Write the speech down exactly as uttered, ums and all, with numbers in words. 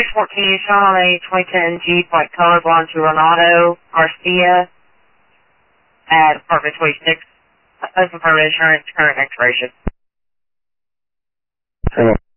six fourteen, shot on a twenty ten Jeep, white color, blonde to Renato Garcia at apartment twenty-six. Open for insurance, current expiration.